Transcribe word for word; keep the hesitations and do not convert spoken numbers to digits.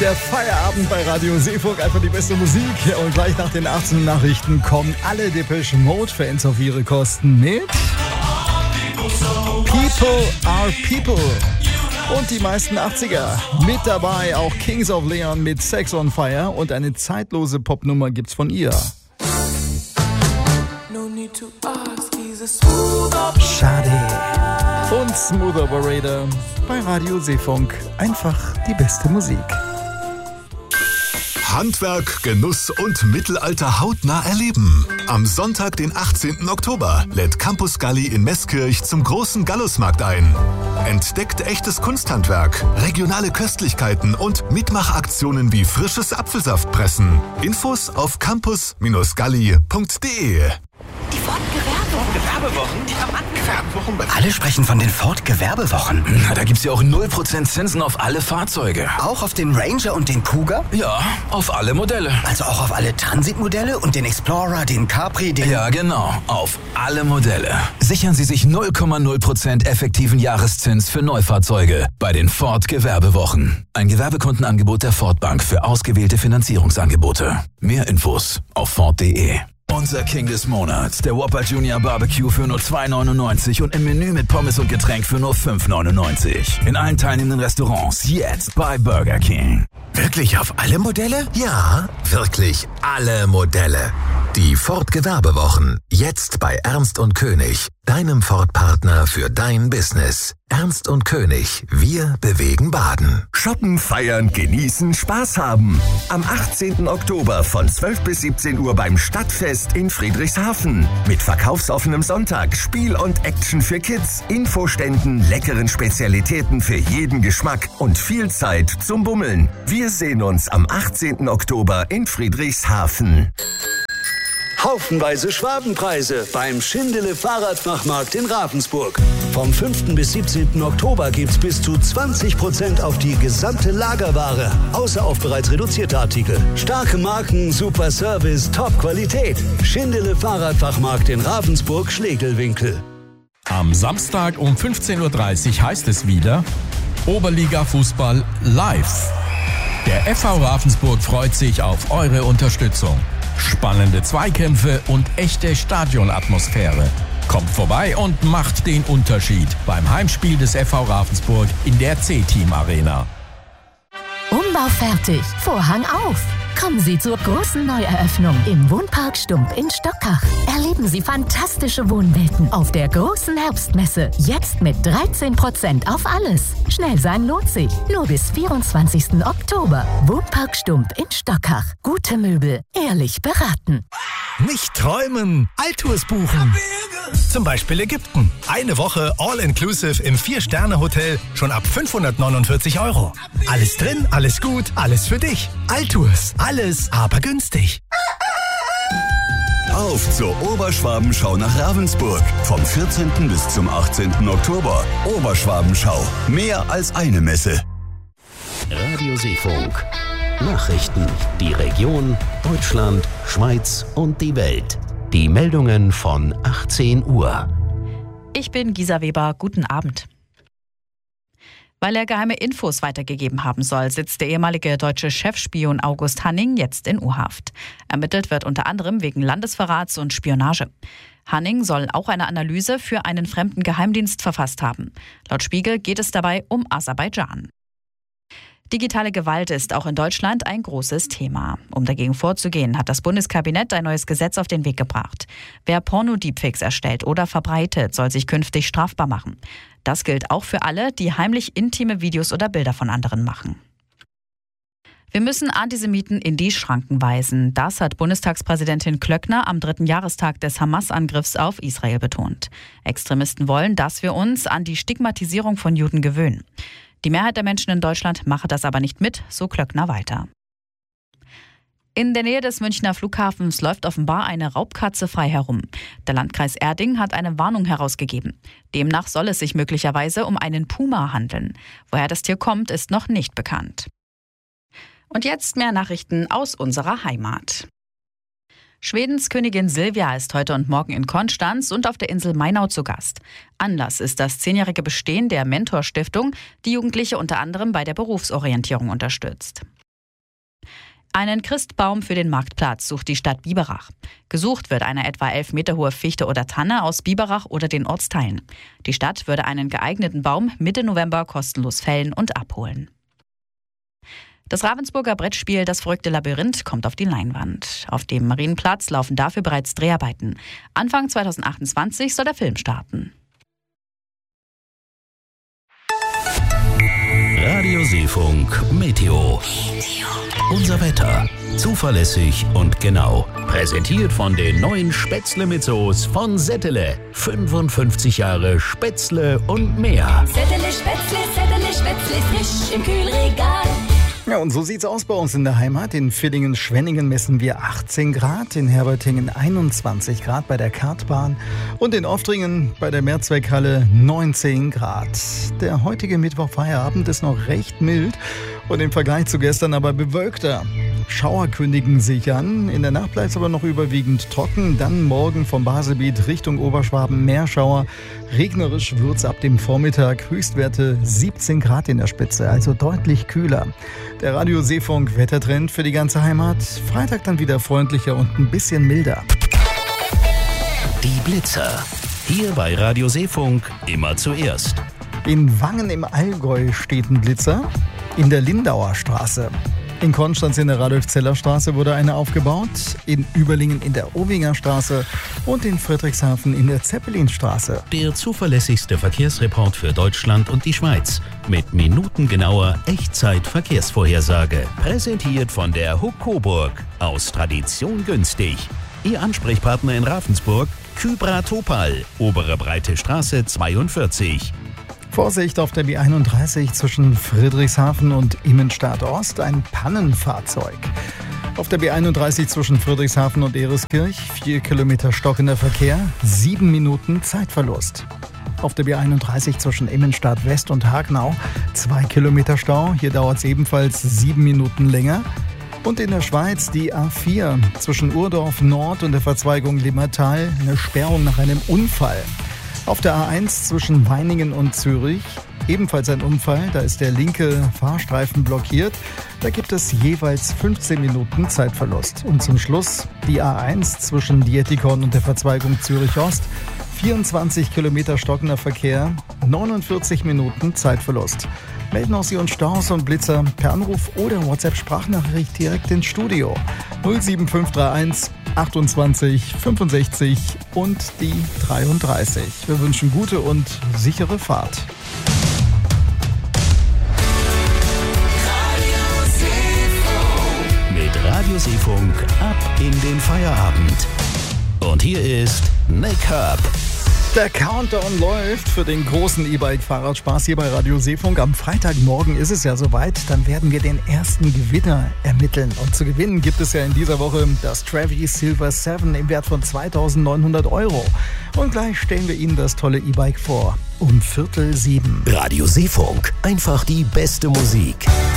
der Feierabend bei Radio Seefunk, einfach die beste Musik. Und gleich nach den achtzehn Nachrichten kommen alle Depeche Mode-Fans auf ihre Kosten mit People Are People. Und die meisten achtziger. Mit dabei auch Kings of Leon mit Sex on Fire. Und eine zeitlose Popnummer gibt's von ihr. Schade. Und Smooth Operator bei Radio Seefunk. Einfach die beste Musik. Handwerk, Genuss und Mittelalter hautnah erleben. Am Sonntag, den achtzehnten Oktober, lädt Campus Galli in Meßkirch zum großen Gallusmarkt ein. Entdeckt echtes Kunsthandwerk, regionale Köstlichkeiten und Mitmachaktionen wie frisches Apfelsaftpressen. Infos auf campus Galli punkt de. Die Ford-Gewerbewochen. Die Gewerbewochen. Alle sprechen von den Ford-Gewerbewochen. Na, da gibt's ja auch null Prozent Zinsen auf alle Fahrzeuge. Auch auf den Ranger und den Cougar? Ja, auf alle Modelle. Also auch auf alle Transit-Modelle und den Explorer, den Capri, den... Ja, genau. Auf alle Modelle. Sichern Sie sich null Komma null Prozent effektiven Jahreszins für Neufahrzeuge bei den Ford-Gewerbewochen. Ein Gewerbekundenangebot der Ford Bank für ausgewählte Finanzierungsangebote. Mehr Infos auf Ford punkt de. Unser King des Monats, der Whopper Junior Barbecue für nur zwei neunundneunzig und im Menü mit Pommes und Getränk für nur fünf neunundneunzig. In allen teilnehmenden Restaurants jetzt bei Burger King. Wirklich auf alle Modelle? Ja, wirklich alle Modelle. Die Ford Gewerbewochen. Jetzt bei Ernst und König, deinem Ford-Partner für dein Business. Ernst und König, wir bewegen Baden. Shoppen, feiern, genießen, Spaß haben. Am achtzehnten Oktober von zwölf bis siebzehn Uhr beim Stadtfest in Friedrichshafen. Mit verkaufsoffenem Sonntag, Spiel und Action für Kids, Infoständen, leckeren Spezialitäten für jeden Geschmack und viel Zeit zum Bummeln. Wir sehen uns am achtzehnten Oktober in Friedrichshafen. Haufenweise Schwabenpreise beim Schindele Fahrradfachmarkt in Ravensburg. Vom fünften bis siebzehnten Oktober gibt's bis zu zwanzig Prozent auf die gesamte Lagerware, außer auf bereits reduzierte Artikel. Starke Marken, super Service, Top-Qualität. Schindele Fahrradfachmarkt in Ravensburg-Schlegelwinkel. Am Samstag um fünfzehn Uhr dreißig heißt es wieder Oberliga-Fußball live. Der F V Ravensburg freut sich auf eure Unterstützung. Spannende Zweikämpfe und echte Stadionatmosphäre. Kommt vorbei und macht den Unterschied beim Heimspiel des F V Ravensburg in der C-Team Arena. Umbau fertig, Vorhang auf. Kommen Sie zur großen Neueröffnung im Wohnpark Stump in Stockach. Erleben Sie fantastische Wohnwelten auf der großen Herbstmesse. Jetzt mit dreizehn Prozent auf alles. Schnell sein lohnt sich. Nur bis vierundzwanzigsten Oktober. Wohnpark Stump in Stockach. Gute Möbel, ehrlich beraten. Nicht träumen, Alltours buchen. Zum Beispiel Ägypten. Eine Woche All-Inclusive im Vier-Sterne-Hotel schon ab fünfhundertneunundvierzig Euro. Alles drin, alles gut, alles für dich. Alltours. Alles, aber günstig. Auf zur Oberschwabenschau nach Ravensburg. Vom vierzehnten bis zum achtzehnten Oktober. Oberschwabenschau. Mehr als eine Messe. Radio Seefunk. Nachrichten. Die Region, Deutschland, Schweiz und die Welt. Die Meldungen von achtzehn Uhr. Ich bin Gisa Weber. Guten Abend. Weil er geheime Infos weitergegeben haben soll, sitzt der ehemalige deutsche Chefspion August Hanning jetzt in U-Haft. Ermittelt wird unter anderem wegen Landesverrats und Spionage. Hanning soll auch eine Analyse für einen fremden Geheimdienst verfasst haben. Laut Spiegel geht es dabei um Aserbaidschan. Digitale Gewalt ist auch in Deutschland ein großes Thema. Um dagegen vorzugehen, hat das Bundeskabinett ein neues Gesetz auf den Weg gebracht. Wer Porno-Deepfakes erstellt oder verbreitet, soll sich künftig strafbar machen. Das gilt auch für alle, die heimlich intime Videos oder Bilder von anderen machen. Wir müssen Antisemiten in die Schranken weisen. Das hat Bundestagspräsidentin Klöckner am dritten Jahrestag des Hamas-Angriffs auf Israel betont. Extremisten wollen, dass wir uns an die Stigmatisierung von Juden gewöhnen. Die Mehrheit der Menschen in Deutschland mache das aber nicht mit, so Klöckner weiter. In der Nähe des Münchner Flughafens läuft offenbar eine Raubkatze frei herum. Der Landkreis Erding hat eine Warnung herausgegeben. Demnach soll es sich möglicherweise um einen Puma handeln. Woher das Tier kommt, ist noch nicht bekannt. Und jetzt mehr Nachrichten aus unserer Heimat. Schwedens Königin Silvia ist heute und morgen in Konstanz und auf der Insel Mainau zu Gast. Anlass ist das zehnjährige Bestehen der Mentor-Stiftung, die Jugendliche unter anderem bei der Berufsorientierung unterstützt. Einen Christbaum für den Marktplatz sucht die Stadt Biberach. Gesucht wird eine etwa elf Meter hohe Fichte oder Tanne aus Biberach oder den Ortsteilen. Die Stadt würde einen geeigneten Baum Mitte November kostenlos fällen und abholen. Das Ravensburger Brettspiel Das verrückte Labyrinth kommt auf die Leinwand. Auf dem Marienplatz laufen dafür bereits Dreharbeiten. Anfang zweitausendachtundzwanzig soll der Film starten. Radio Seefunk Meteo. Unser Wetter. Zuverlässig und genau. Präsentiert von den neuen Spätzle mit Soße von Settele. fünfundfünfzig Jahre Spätzle und mehr. Settele Spätzle, Settele Spätzle, frisch im Kühlregal. Ja, und so sieht's aus bei uns in der Heimat. In Villingen-Schwenningen messen wir achtzehn Grad, in Herbertingen einundzwanzig Grad bei der Kartbahn und in Oftringen bei der Mehrzweckhalle neunzehn Grad. Der heutige Mittwochfeierabend ist noch recht mild und im Vergleich zu gestern aber bewölkter. Schauer kündigen sich an, in der Nacht bleibt es aber noch überwiegend trocken. Dann morgen vom Baselbiet Richtung Oberschwaben Meerschauer. Regnerisch wird's ab dem Vormittag, Höchstwerte siebzehn Grad in der Spitze, also deutlich kühler. Der Radio Seefunk Wettertrend für die ganze Heimat. Freitag dann wieder freundlicher und ein bisschen milder. Die Blitzer. Hier bei Radio Seefunk immer zuerst. In Wangen im Allgäu steht ein Blitzer. In der Lindauer Straße. In Konstanz in der Radolf-Zeller Straße wurde eine aufgebaut, in Überlingen in der Owinger Straße und in Friedrichshafen in der Zeppelinstraße. Der zuverlässigste Verkehrsreport für Deutschland und die Schweiz mit minutengenauer Echtzeit-Verkehrsvorhersage. Präsentiert von der Huck Coburg. Aus Tradition günstig. Ihr Ansprechpartner in Ravensburg, Kybra Topal, Obere Breite Straße zweiundvierzig. Vorsicht auf der B einunddreißig zwischen Friedrichshafen und Immenstadt Ost, ein Pannenfahrzeug. Auf der B einunddreißig zwischen Friedrichshafen und Ereskirch, vier Kilometer stockender Verkehr, sieben Minuten Zeitverlust. Auf der B einunddreißig zwischen Immenstadt West und Hagenau, zwei Kilometer Stau, hier dauert es ebenfalls sieben Minuten länger. Und in der Schweiz die A vier zwischen Urdorf Nord und der Verzweigung Limmertal, eine Sperrung nach einem Unfall. Auf der A eins zwischen Weiningen und Zürich ebenfalls ein Unfall, da ist der linke Fahrstreifen blockiert. Da gibt es jeweils fünfzehn Minuten Zeitverlust. Und zum Schluss die A eins zwischen Dietikon und der Verzweigung Zürich Ost. vierundzwanzig Kilometer stockender Verkehr, neunundvierzig Minuten Zeitverlust. Melden auch Sie uns Staus und Blitzer per Anruf oder WhatsApp-Sprachnachricht direkt ins Studio. null sieben fünf drei eins achtundzwanzig fünfundsechzig und die dreiunddreißig. Wir wünschen gute und sichere Fahrt. Mit Radio Seefunk ab in den Feierabend. Und hier ist Nick Hub. Der Countdown läuft für den großen E-Bike-Fahrradspaß hier bei Radio Seefunk. Am Freitagmorgen ist es ja soweit, dann werden wir den ersten Gewinner ermitteln. Und zu gewinnen gibt es ja in dieser Woche das Travi Silver sieben im Wert von zweitausendneunhundert Euro. Und gleich stellen wir Ihnen das tolle E-Bike vor. Um Viertel sieben. Radio Seefunk. Einfach die beste Musik.